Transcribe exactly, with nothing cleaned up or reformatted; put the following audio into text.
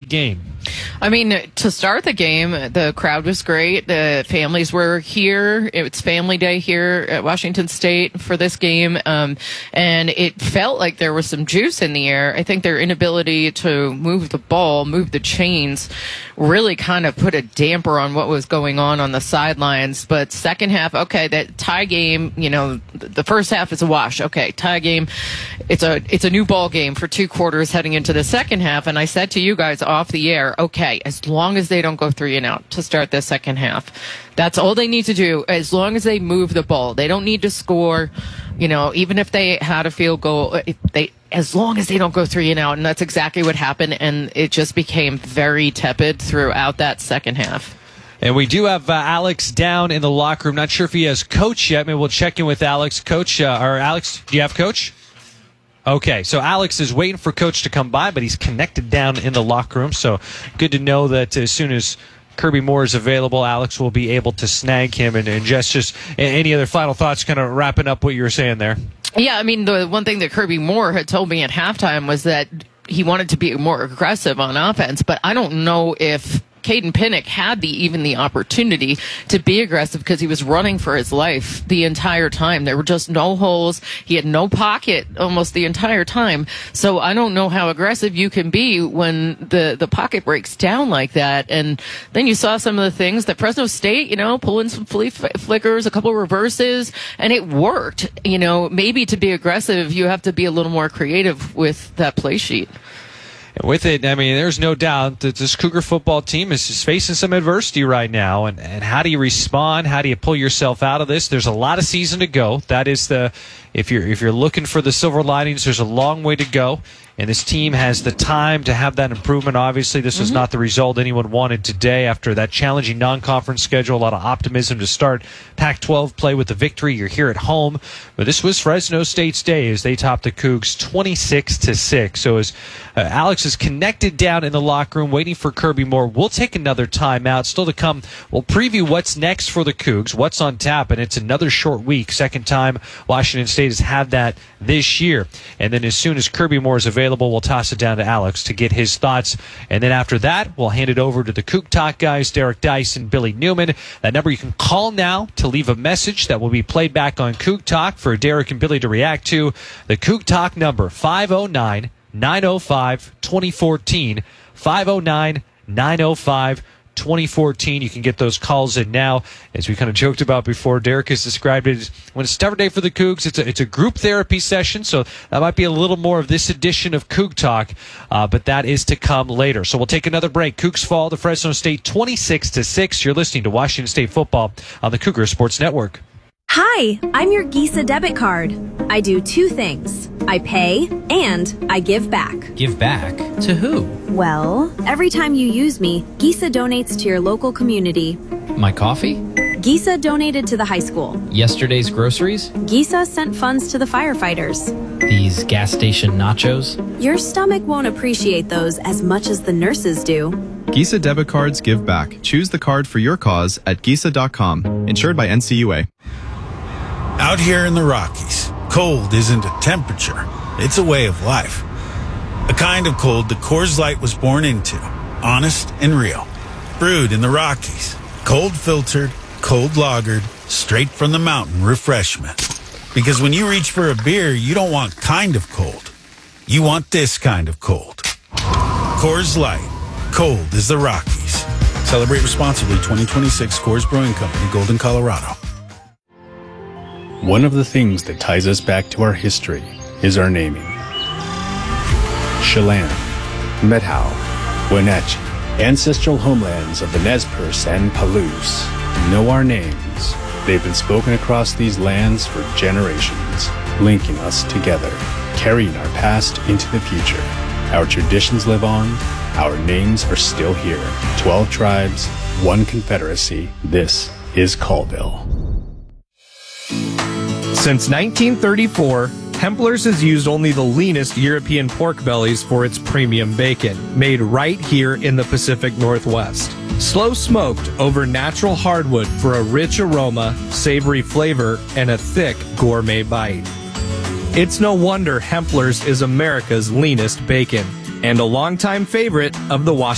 game? I mean, to start the game, the crowd was great. The families were here. It's family day here at Washington State for this game. Um, and it felt like there was some juice in the air. I think their inability to move the ball, move the chains, really kind of put a damper on what was going on on the sidelines. But second half, okay, that tie game, you know, the first half is a wash. Okay, tie game. It's a, it's a new ball game for two quarters heading into the second half. And I said to you guys off the air, okay, as long as they don't go three and out to start the second half, that's all they need to do. As long as they move the ball, they don't need to score. You know, even if they had a field goal, if they, as long as they don't go three and out, and that's exactly what happened. And it just became very tepid throughout that second half. And we do have uh, Alex down in the locker room. Not sure if he has Coach yet. Maybe we'll check in with Alex. Coach, uh, or Alex, do you have Coach? Okay, so Alex is waiting for Coach to come by, but he's connected down in the locker room. So good to know that as soon as Kirby Moore is available, Alex will be able to snag him. And, and Jess, just any other final thoughts, kind of wrapping up what you were saying there? Yeah, I mean, the one thing that Kirby Moore had told me at halftime was that he wanted to be more aggressive on offense, but I don't know if Caden Pinnock had the even the opportunity to be aggressive because he was running for his life the entire time. There were just no holes. He had no pocket almost the entire time. So I don't know how aggressive you can be when the, the pocket breaks down like that. And then you saw some of the things that Fresno State, you know, pulling some flea flickers, a couple of reverses, and it worked. You know, maybe to be aggressive, you have to be a little more creative with that play sheet. With it, I mean, there's no doubt that this Cougar football team is just facing some adversity right now. And, and how do you respond? How do you pull yourself out of this? There's a lot of season to go. That is the, if you're if you're looking for the silver linings, there's a long way to go. And this team has the time to have that improvement. Obviously, this was mm-hmm. not the result anyone wanted today after that challenging non-conference schedule. A lot of optimism to start Pac twelve play with the victory. You're here at home. But this was Fresno State's day as they topped the Cougs twenty-six to six. So as uh, Alex is connected down in the locker room waiting for Kirby Moore, we'll take another timeout. Still to come, we'll preview what's next for the Cougs, what's on tap, and it's another short week. Second time Washington State has had that this year. And then as soon as Kirby Moore is available, we'll toss it down to Alex to get his thoughts. And then after that, we'll hand it over to the Coug Talk guys, Derek Dice and Billy Newman. That number you can call now to leave a message that will be played back on Coug Talk for Derek and Billy to react to. The Coug Talk number, five oh nine, nine oh five, twenty fourteen, five oh nine, nine oh five, twenty fourteen. You can get those calls in now. As we kind of joked about before, Derek has described it as when it's Start Day for the Cougs, it's a, it's a group therapy session, so that might be a little more of this edition of Coug Talk, uh, but that is to come later. So we'll take another break. Cougs fall to Fresno State twenty-six to six. You're listening to Washington State football on the Cougar Sports Network. Hi, I'm your Gisa debit card. I do two things. I pay and I give back. Give back? To who? Well, every time you use me, Gisa donates to your local community. My coffee? Gisa donated to the high school. Yesterday's groceries? Gisa sent funds to the firefighters. These gas station nachos? Your stomach won't appreciate those as much as the nurses do. Gisa debit cards give back. Choose the card for your cause at gisa dot com. Insured by N C U A. Out here in the Rockies, cold isn't a temperature, it's a way of life. A kind of cold that Coors Light was born into, honest and real. Brewed in the Rockies, cold filtered, cold lagered, straight from the mountain refreshment. Because when you reach for a beer, you don't want kind of cold. You want this kind of cold. Coors Light, cold as the Rockies. Celebrate responsibly. twenty twenty-six Coors Brewing Company, Golden, Colorado. One of the things that ties us back to our history is our naming. Chelan, Methow, Wenatchee, ancestral homelands of the Nez Perce and Palouse, know our names. They've been spoken across these lands for generations, linking us together, carrying our past into the future. Our traditions live on, our names are still here. Twelve tribes, one confederacy. This is Colville. Since nineteen thirty-four, Hempler's has used only the leanest European pork bellies for its premium bacon, made right here in the Pacific Northwest. Slow smoked over natural hardwood for a rich aroma, savory flavor, and a thick gourmet bite. It's no wonder Hempler's is America's leanest bacon, and a longtime favorite of the Washington